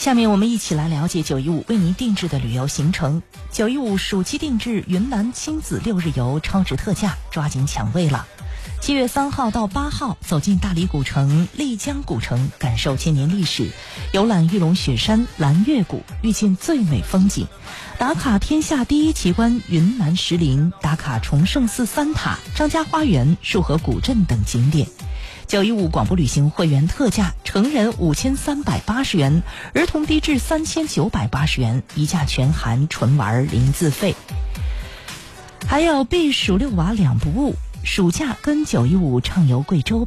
下面我们一起来了解915为您定制的旅游行程。915暑期定制云南亲子6日游超值特价，抓紧抢位了。7月3号到8号，走进大理古城、丽江古城，感受千年历史，游览玉龙雪山、蓝月谷，遇见最美风景。打卡天下第一奇观云南石林，打卡崇圣寺3塔、张家花园、束河古镇等景点。915广播旅行会员特价，成人5380元，儿童低至3980元，一价全含，纯玩零自费。还有避暑6娃2不误，暑假跟915畅游贵州。